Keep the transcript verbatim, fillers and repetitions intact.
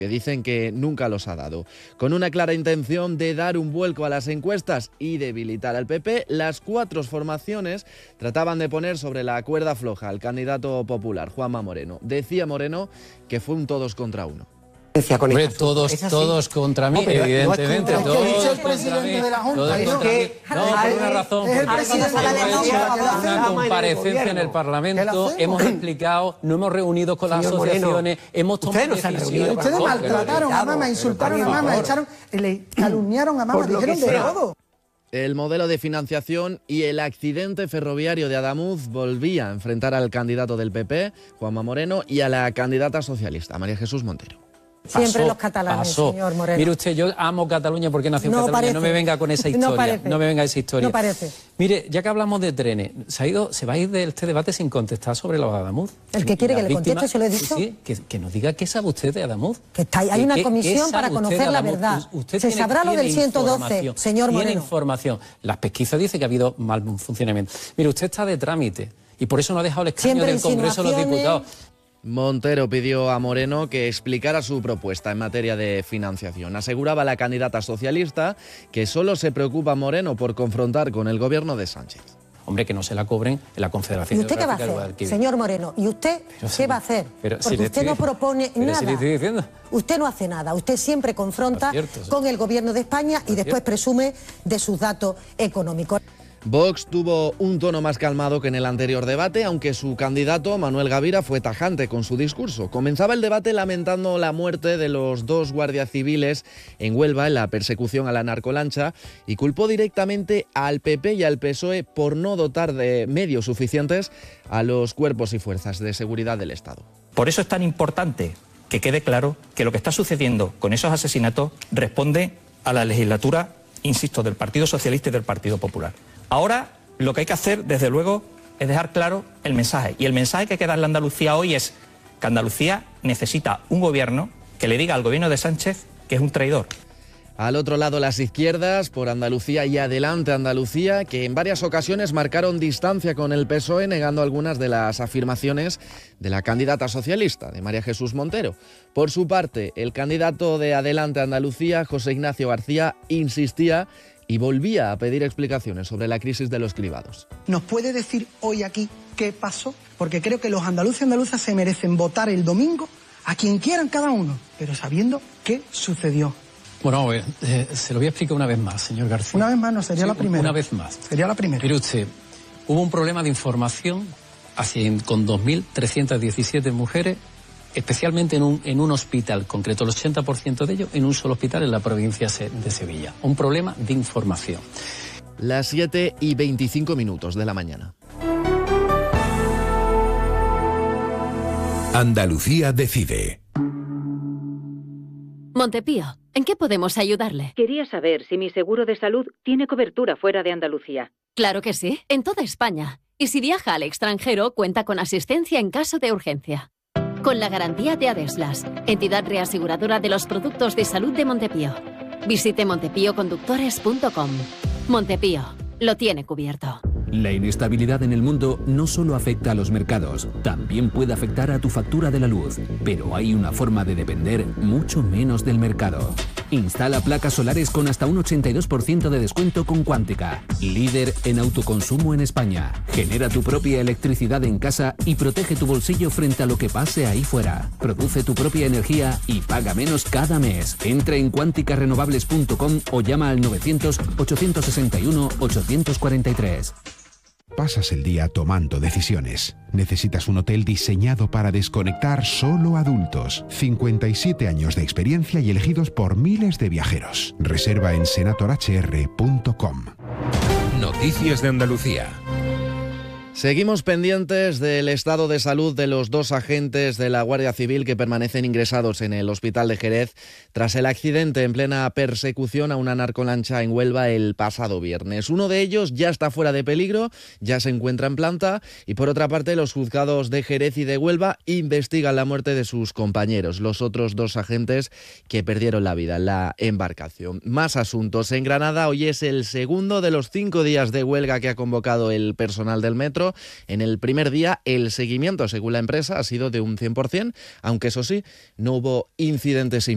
que dicen que nunca los ha dado. Con una clara intención de dar un vuelco a las encuestas y debilitar al P P, las cuatro formaciones trataban de poner sobre la cuerda floja al candidato popular, Juanma Moreno. Decía Moreno que fue un todos contra uno. Hombre, todos, todos contra mí, no, evidentemente, no todos es el contra presidente mí, de la Junta, todos es contra que, mí. No, por una razón, es el porque presidente de la hemos Junta, hecho que una comparecencia en el Parlamento, hemos explicado, no hemos reunido con las asociaciones, hemos tomado decisiones. Ustedes maltrataron a Mama, insultaron a Mama, echaron, le calumniaron a Mama, dijeron de todo. El modelo de financiación y el accidente ferroviario de Adamuz volvía a enfrentar al candidato del P P, Juanma Moreno, y a la candidata socialista, María Jesús Montero. Siempre pasó, los catalanes, pasó. señor Moreno. Mire usted, yo amo Cataluña porque nació en no Cataluña. Parece. No me venga con esa historia. No, parece. no me venga esa historia. No parece. Mire, ya que hablamos de trenes, se ha ido, se va a ir de este debate sin contestar sobre los Adamuz. El que quiere que le víctimas, conteste, se lo he dicho. Sí, que, que nos diga qué sabe usted de Adamuz. Que está ahí, hay una ¿Qué, comisión qué para conocer la verdad. Usted se tiene, sabrá lo del ciento doce, señor Moreno. Tiene información. Las pesquisas dicen que ha habido mal funcionamiento. Mire, usted está de trámite y por eso no ha dejado el escaño del Congreso de los Diputados. Montero pidió a Moreno que explicara su propuesta en materia de financiación. Aseguraba la candidata socialista que solo se preocupa Moreno por confrontar con el gobierno de Sánchez. Hombre, que no se la cobren en la Confederación ¿Y usted qué va a Geográfica hacer, señor Moreno? ¿Y usted pero qué si, va a hacer? Pero Porque si usted estoy, no propone pero nada. Si le estoy diciendo. Usted no hace nada. Usted siempre confronta cierto, sí. con el gobierno de España y después presume de sus datos económicos. Vox tuvo un tono más calmado que en el anterior debate, aunque su candidato, Manuel Gavira, fue tajante con su discurso. Comenzaba el debate lamentando la muerte de los dos guardias civiles en Huelva en la persecución a la narcolancha y culpó directamente al P P y al P S O E por no dotar de medios suficientes a los cuerpos y fuerzas de seguridad del Estado. Por eso es tan importante que quede claro que lo que está sucediendo con esos asesinatos responde a la legislatura, insisto, del Partido Socialista y del Partido Popular. Ahora lo que hay que hacer, desde luego, es dejar claro el mensaje. Y el mensaje que hay que darle a Andalucía hoy es que Andalucía necesita un gobierno que le diga al gobierno de Sánchez que es un traidor. Al otro lado, las izquierdas, por Andalucía y Adelante Andalucía, que en varias ocasiones marcaron distancia con el P S O E, negando algunas de las afirmaciones de la candidata socialista, de María Jesús Montero. Por su parte, el candidato de Adelante Andalucía, José Ignacio García, insistía y volvía a pedir explicaciones sobre la crisis de los cribados. ¿Nos puede decir hoy aquí qué pasó? Porque creo que los andaluces y andaluzas se merecen votar el domingo a quien quieran cada uno, pero sabiendo qué sucedió. Bueno, a ver, eh, se lo voy a explicar una vez más, señor García. Una vez más, no, sería sí, la primera. Una vez más. Sería la primera. Mire usted, hubo un problema de información hacia, con dos mil trescientas diecisiete mujeres, especialmente en un, en un hospital, concreto el ochenta por ciento de ellos, en un solo hospital en la provincia de Sevilla. Un problema de información. Las siete y veinticinco minutos de la mañana. Andalucía decide. Montepío, ¿en qué podemos ayudarle? Quería saber si mi seguro de salud tiene cobertura fuera de Andalucía. Claro que sí, en toda España. Y si viaja al extranjero, cuenta con asistencia en caso de urgencia. Con la garantía de Adeslas, entidad reaseguradora de los productos de salud de Montepío. Visite montepío conductores punto com. Montepío, lo tiene cubierto. La inestabilidad en el mundo no solo afecta a los mercados, también puede afectar a tu factura de la luz. Pero hay una forma de depender mucho menos del mercado. Instala placas solares con hasta un ochenta y dos por ciento de descuento con Cuántica, líder en autoconsumo en España. Genera tu propia electricidad en casa y protege tu bolsillo frente a lo que pase ahí fuera. Produce tu propia energía y paga menos cada mes. Entra en cuántica renovables punto com o llama al novecientos, ochocientos sesenta y uno, ochocientos cuarenta y tres. Pasas el día tomando decisiones. Necesitas un hotel diseñado para desconectar solo adultos. cincuenta y siete años de experiencia y elegidos por miles de viajeros. Reserva en senator h r punto com. Noticias de Andalucía. Seguimos pendientes del estado de salud de los dos agentes de la Guardia Civil que permanecen ingresados en el hospital de Jerez tras el accidente en plena persecución a una narcolancha en Huelva el pasado viernes. Uno de ellos ya está fuera de peligro, ya se encuentra en planta y por otra parte los juzgados de Jerez y de Huelva investigan la muerte de sus compañeros, los otros dos agentes que perdieron la vida en la embarcación. Más asuntos. En Granada hoy es el segundo de los cinco días de huelga que ha convocado el personal del metro. En el primer día, el seguimiento, según la empresa, ha sido de un cien por ciento, aunque eso sí, no hubo incidentes